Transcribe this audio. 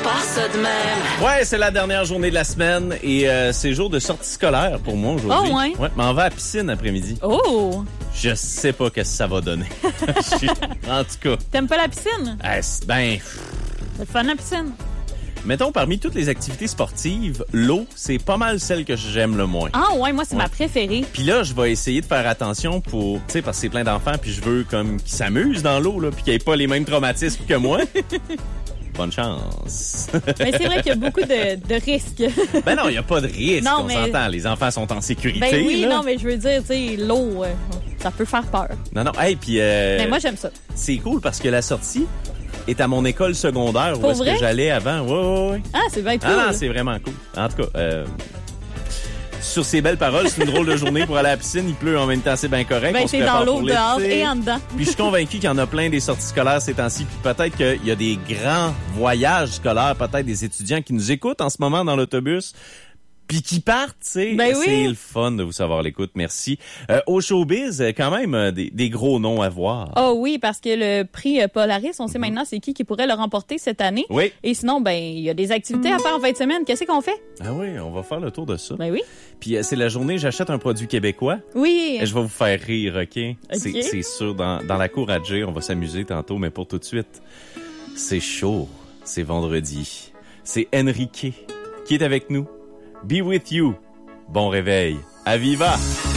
pas ça de même. Ouais, c'est la dernière journée de la semaine et c'est jour de sortie scolaire pour moi aujourd'hui. Oh, ouais? Ouais, m'en vais à la piscine après-midi. Oh! Je sais pas qu'est-ce que ça va donner. En tout cas. T'aimes pas la piscine? Ben, C'est le fun, la piscine. mettons, parmi toutes les activités sportives, l'eau, c'est pas mal celle que j'aime le moins. Ah ouais, moi, c'est ma préférée. Puis là, je vais essayer de faire attention pour, tu sais, parce que c'est plein d'enfants, puis je veux comme qu'ils s'amusent dans l'eau, là, puis qu'ils aient pas les mêmes traumatismes que moi. Bonne chance. Mais c'est vrai qu'il y a beaucoup de risques. Ben non, il y a pas de risque, Non, on mais- s'entend. Les enfants sont en sécurité, Ben oui, là. non, mais je veux dire, tu sais, l'eau, ça peut faire peur. Non, hey, puis Mais moi, j'aime ça. c'est cool parce que la sortie est à mon école secondaire où Pour est-ce que vrai? j'allais avant. Ouais. Ah, c'est bien cool. Ah non, c'est vraiment cool. En tout cas, sur ces belles paroles, c'est une drôle de journée pour aller à la piscine. Il pleut en même temps, c'est bien correct. Ben, On se t'es dans prépare l'eau pour dehors l'été. et en dedans. Puis je suis convaincu qu'il y en a plein des sorties scolaires ces temps-ci. Puis peut-être qu'il y a des grands voyages scolaires, peut-être des étudiants qui nous écoutent en ce moment dans l'autobus. Puis qui partent, tu sais. Ben oui. C'est le fun de vous savoir l'écoute. Merci. Au showbiz, quand même, des gros noms à voir. Oh oui, parce que le prix Polaris, on sait maintenant c'est qui pourrait le remporter cette année. Oui. Et sinon, ben, il y a des activités à faire en fin de semaine. Qu'est-ce qu'on fait? Ah oui, on va faire le tour de ça. Ben oui. Puis c'est la journée, j'achète un produit québécois. Oui. Et je vais vous faire rire, OK? C'est sûr, dans la cour à Jay, on va s'amuser tantôt, mais pour tout de suite, c'est chaud, c'est vendredi. C'est Enrique qui est avec nous. Be with you. Bon réveil. Aviva!